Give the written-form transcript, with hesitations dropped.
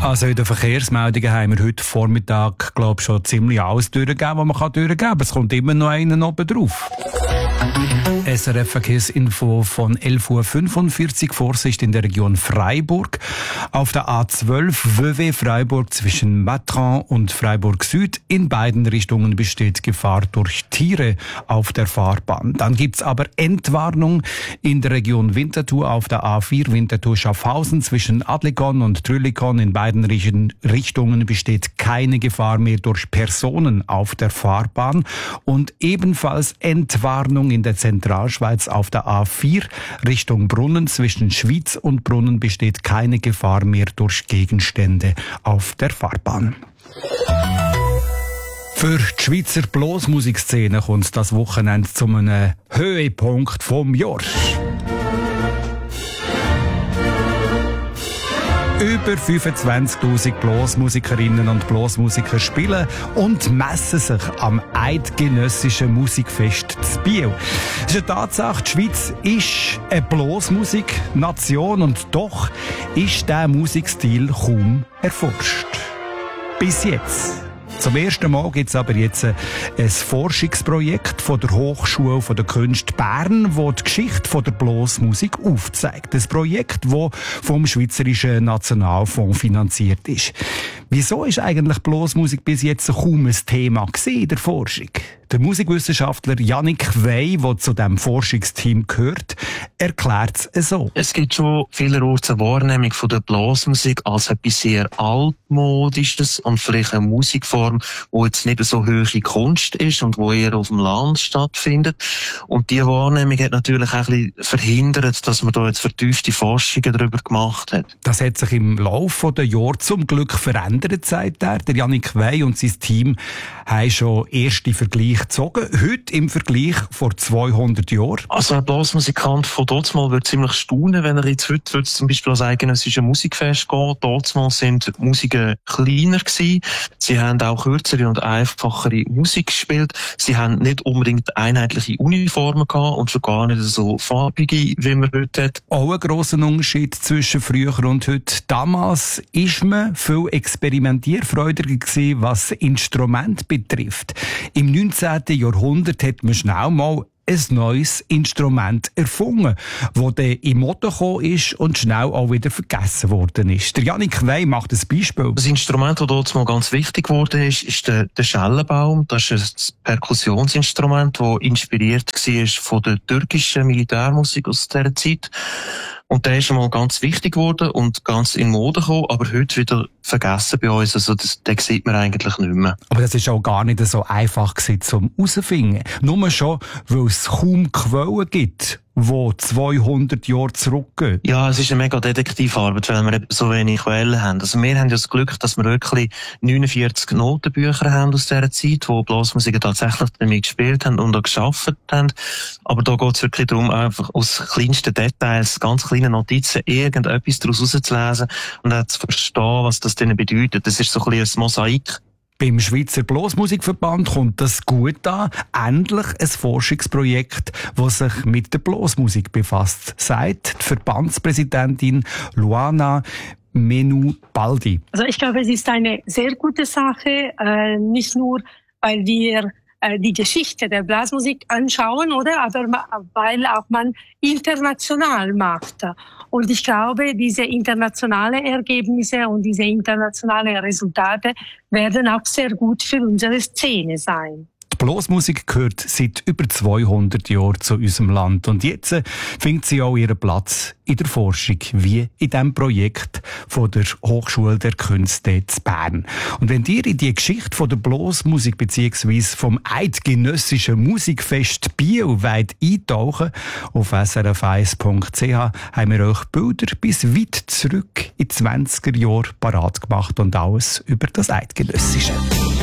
Also in den Verkehrsmeldungen haben wir heute Vormittag, glaube ich, schon ziemlich alles durchgegeben, was man durchgeben kann. Aber es kommt immer noch einen oben drauf. SRF Verkehrsinfo von 11.45 Uhr, Vorsicht in der Region Freiburg. Auf der A12 Vevey Freiburg zwischen Matran und Freiburg Süd. In beiden Richtungen besteht Gefahr durch Tiere auf der Fahrbahn. Dann gibt's aber Entwarnung in der Region Winterthur auf der A4 Winterthur-Schaffhausen zwischen Adlikon und Trüllikon. In beiden Richtungen besteht keine Gefahr mehr durch Personen auf der Fahrbahn. Und ebenfalls Entwarnung in der Zentralschweiz auf der A4 Richtung Brunnen. Zwischen Schwyz und Brunnen besteht keine Gefahr mehr durch Gegenstände auf der Fahrbahn. Für die Schweizer Blasmusikszene kommt das Wochenende zu einem Höhepunkt vom Jahr. Über 25'000 Blasmusikerinnen und Blasmusiker spielen und messen sich am Eidgenössischen Musikfest zu Biel. Es ist eine Tatsache, die Schweiz ist eine Blasmusiknation und doch ist dieser Musikstil kaum erforscht. Bis jetzt. Zum ersten Mal gibt es aber jetzt ein Forschungsprojekt von der Hochschule der Künste Bern, das die Geschichte der Blasmusik aufzeigt. Ein Projekt, das vom Schweizerischen Nationalfonds finanziert ist. Wieso ist eigentlich Blasmusik bis jetzt kaum ein Thema in der Forschung? Der Musikwissenschaftler Yannick Wey, der zu diesem Forschungsteam gehört, erklärt es so. Es gibt schon vielerorts eine Wahrnehmung von der Blasmusik als etwas sehr altmodisches und vielleicht eine Musikform, die jetzt nicht so hohe Kunst ist und die eher auf dem Land stattfindet. Und diese Wahrnehmung hat natürlich auch ein bisschen verhindert, dass man da jetzt vertiefte Forschungen darüber gemacht hat. Das hat sich im Laufe der Jahre zum Glück verändert, sagt er. Der Yannick Wey und sein Team haben schon erste Vergleiche gezogen. Heute im Vergleich vor 200 Jahren. Also ein Blasmusikant von Dortmund würde ziemlich staunen, wenn er jetzt heute zum Beispiel als eidgenössisches Musikfest geht. Dortmund sind Musiker kleiner gewesen. Sie haben auch kürzere und einfachere Musik gespielt. Sie haben nicht unbedingt einheitliche Uniformen gehabt und schon gar nicht so farbige, wie man heute hat. Auch ein grosser Unterschied zwischen früher und heute. Damals ist man viel experimentierfreudiger gewesen, was Instrument betrifft. Im 19. Jahrhundert hat man schnell mal ein neues Instrument erfunden, das dann in Mode gekommen ist und schnell auch wieder vergessen worden ist. Der Yannick Wey macht ein Beispiel. Das Instrument, das dort mal ganz wichtig geworden ist der Schellenbaum. Das ist ein Perkussionsinstrument, das inspiriert war von der türkischen Militärmusik aus dieser Zeit. Und der ist einmal ganz wichtig geworden und ganz in Mode gekommen, aber heute wieder vergessen bei uns. Also den sieht man eigentlich nicht mehr. Aber das ist auch gar nicht so einfach gewesen, zum herauszufinden. Nur schon, weil es kaum Quellen gibt, die 200 Jahre zurückgehen. Ja, es ist eine mega Detektivarbeit, weil wir eben so wenig Quellen haben. Also wir haben ja das Glück, dass wir wirklich 49 Notenbücher haben aus dieser Zeit, wo Blasmusiker tatsächlich damit gespielt haben und auch gearbeitet haben. Aber da geht es wirklich darum, einfach aus kleinsten Details, ganz kleinen Notizen, irgendetwas daraus herauszulesen und dann zu verstehen, was das denen bedeutet. Das ist so ein bisschen ein Mosaik. Beim Schweizer Blasmusikverband kommt das gut an. Endlich ein Forschungsprojekt, das sich mit der Blasmusik befasst, sagt die Verbandspräsidentin Luana Menubaldi. Also ich glaube, es ist eine sehr gute Sache, nicht nur, weil wir die Geschichte der Blasmusik anschauen, oder? Aber weil auch man international macht. Und ich glaube, diese internationalen Ergebnisse und diese internationalen Resultate werden auch sehr gut für unsere Szene sein. Die Blasmusik gehört seit über 200 Jahren zu unserem Land. Und jetzt findet sie auch ihren Platz in der Forschung, wie in diesem Projekt von der Hochschule der Künste zu Bern. Und wenn ihr in die Geschichte von der Blasmusik bzw. vom Eidgenössischen Musikfest Biel wollt eintauchen, auf srf1.ch haben wir euch Bilder bis weit zurück in die 20er Jahre parat gemacht und alles über das Eidgenössische.